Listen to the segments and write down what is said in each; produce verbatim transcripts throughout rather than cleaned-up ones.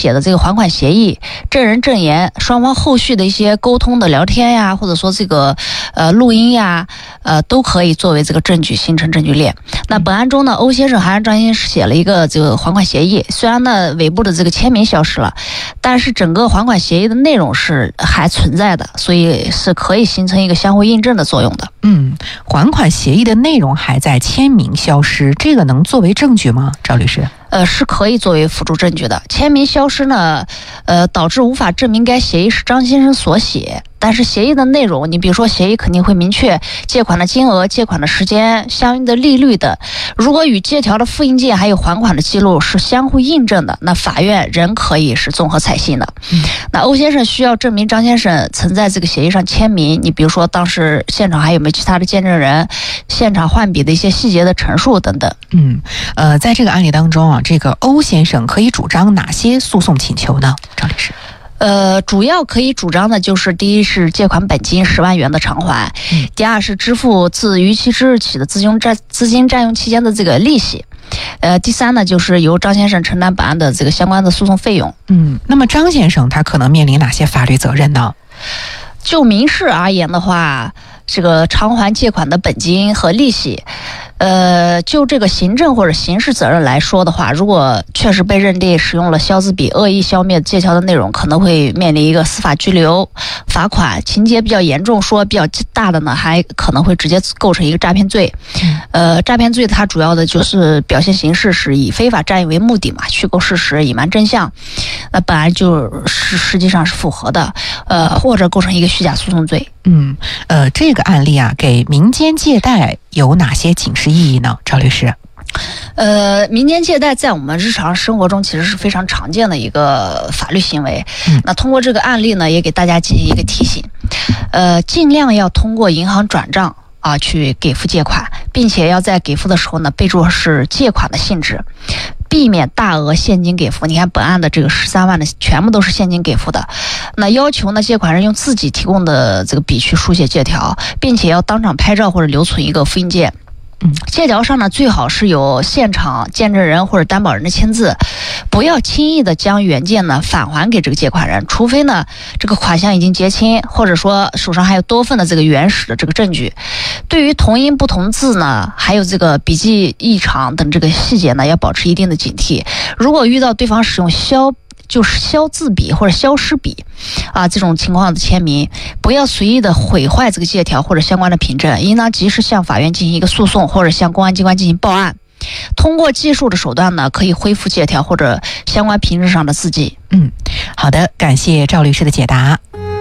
写的这个还款协议、证人证言，双方后续的一些沟通的聊天呀，或者说这个呃录音呀，呃都可以作为这个证据，形成证据链。那本案中呢，欧先生还让张先生写了一个这个还款协议，虽然呢尾部的这个签名消失了，但是整个还款协议的内容是还存在的，所以是可以形成一个相互印证的作用的。 嗯，还款协议的内容还在，签名消失，这个能作为证据吗？赵律师？ 呃，是可以作为辅助证据的。签名消失呢，呃，导致无法证明该协议是张先生所写。但是协议的内容，你比如说协议肯定会明确借款的金额、借款的时间、相应的利率的。如果与借条的复印件还有还款的记录是相互印证的，那法院仍可以是综合采信的。嗯、那欧先生需要证明张先生曾在这个协议上签名，你比如说当时现场还有没有其他的见证人，现场换笔的一些细节的陈述等等。 嗯，呃，在这个案例当中啊，这个欧先生可以主张哪些诉讼请求呢？赵律师？ 呃，主要可以主张的就是：第一是借款本金十万元的偿还，嗯、第二是支付自逾期之日起的资金占资金占用期间的这个利息，呃，第三呢就是由张先生承担本案的这个相关的诉讼费用。 嗯，那么张先生他可能面临哪些法律责任呢？ 就民事而言的话，这个偿还借款的本金和利息。呃，就这个行政或者刑事责任来说的话，如果确实被认定使用了消字笔恶意消灭借条的内容，可能会面临一个司法拘留、罚款，情节比较严重，说比较大的呢，还可能会直接构成一个诈骗罪。呃，诈骗罪它主要的就是表现形式是以非法占有为目的嘛，虚构事实、隐瞒真相，那本来就是实际上是符合的，呃，或者构成一个虚假诉讼罪。 嗯，呃，这个案例啊，给民间借贷有哪些警示意义呢？赵律师？ 呃，民间借贷在我们日常生活中其实是非常常见的一个法律行为。嗯、那通过这个案例呢，也给大家进行一个提醒，呃，尽量要通过银行转账啊去给付借款，并且要在给付的时候呢，备注是借款的性质。避免大额现金给付，你看本案的这个十三万的全部都是现金给付的。那要求呢，借款人用自己提供的这个笔去书写借条，并且要当场拍照或者留存一个复印件。嗯，借条上呢最好是有现场见证人或者担保人的签字，不要轻易的将原件呢返还给这个借款人，除非呢这个款项已经结清，或者说手上还有多份的这个原始的这个证据。对于同音不同字呢，还有这个笔迹异常等这个细节呢，要保持一定的警惕。如果遇到对方使用消就是消字笔或者消失笔啊这种情况的签名，不要随意的毁坏这个借条或者相关的凭证，应当及时向法院进行一个诉讼，或者向公安机关进行报案。通过技术的手段呢，可以恢复借条或者相关凭证上的字迹。 嗯，好的，感谢赵律师的解答。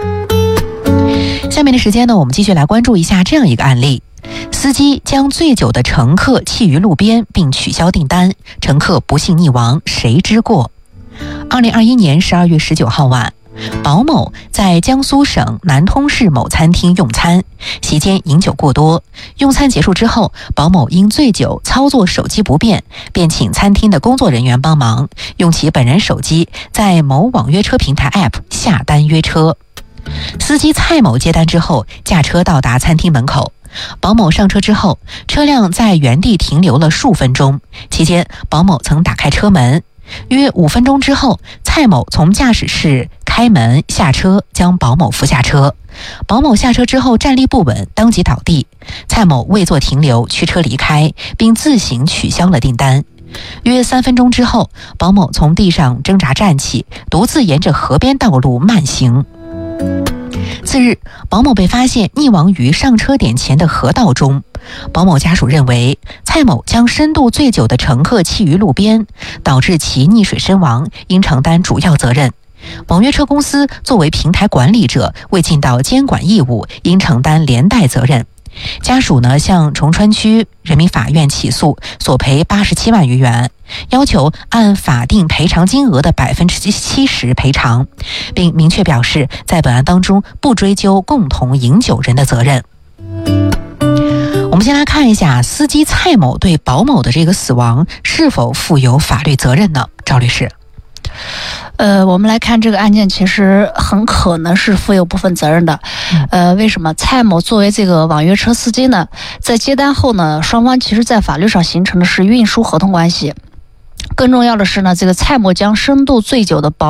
下面的时间呢，我们继续来关注一下这样一个案例：司机将醉酒的乘客弃于路边并取消订单，乘客不幸溺亡，谁之过？二零二一年十二月十九号晚，保某在江苏省南通市某餐厅用餐，席间饮酒过多。用餐结束之后，保某因醉酒操作手机不便，便请餐厅的工作人员帮忙，用其本人手机在某网约车平台 App 下单约车。司机蔡某接单之后，驾车到达餐厅门口。保某上车之后，车辆在原地停留了数分钟，期间保某曾打开车门。约五分钟之后，蔡某从驾驶室开门下车，将保某扶下车。保某下车之后站立不稳，当即倒地。蔡某未作停留，驱车离开，并自行取消了订单。约三分钟之后，保某从地上挣扎站起，独自沿着河边道路慢行。次日，保某被发现溺亡于上车点前的河道中。保某家属认为，蔡某将深度醉酒的乘客弃于路边，导致其溺水身亡，应承担主要责任。网约车公司作为平台管理者，未尽到监管义务，应承担连带责任。家属呢向崇川区人民法院起诉，索赔八十七万余元，要求按法定赔偿金额的百分之七十赔偿，并明确表示在本案当中不追究共同饮酒人的责任。我们先来看一下司机蔡某对保某的这个死亡是否负有法律责任呢？赵律师。 呃，我们来看这个案件，其实很可能是负有部分责任的。呃，为什么？蔡某作为这个网约车司机呢，在接单后呢，双方其实在法律上形成的是运输合同关系。更重要的是呢，这个蔡某将深度醉酒的保